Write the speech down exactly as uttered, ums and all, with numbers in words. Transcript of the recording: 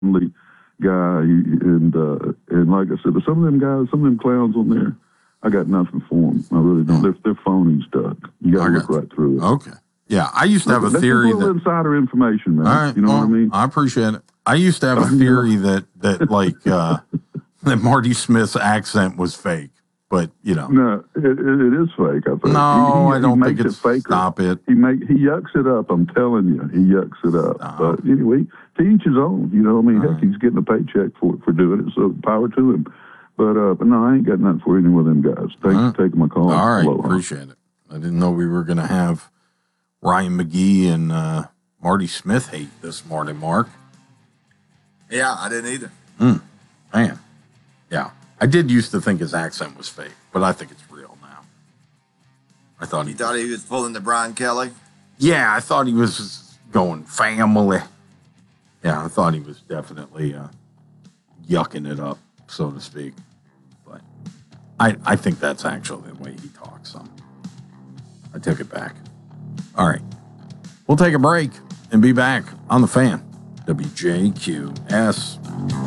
friendly guy, and uh, and like I said, but some of them guys, some of them clowns on there, I got nothing for them. I really don't. They're, they're phonies, Doug. You got to look right through it. Okay. Yeah, I used to have a That's theory just a little that insider information, man. All right, you know well, what I mean? I appreciate it. I used to have a theory that that like uh, that Marty Smith's accent was fake, but you know, no, it, it, it is fake. I think. No, he, he, I don't he think makes it's. It faker. Stop it. He make he yucks it up. I'm telling you, he yucks it up. Uh-huh. But anyway, to each his own. You know, what I mean, All heck, right. he's getting a paycheck for for doing it. So power to him. But uh, but no, I ain't got nothing for any of them guys. Thanks right. for taking my call. All right, Aloha. appreciate it. I didn't know we were going to have Ryan McGee and uh, Marty Smith hate this morning, Mark. Yeah, I didn't either. Mm, man, yeah, I did used to think his accent was fake, but I think it's real now. I thought he You thought he was pulling the Brian Kelly? Yeah, I thought he was going family. Yeah, I thought he was definitely uh, yucking it up, so to speak. But I, I think that's actually the way he talks. So I took it back. All right. We'll take a break and be back on the Fan. W J Q S.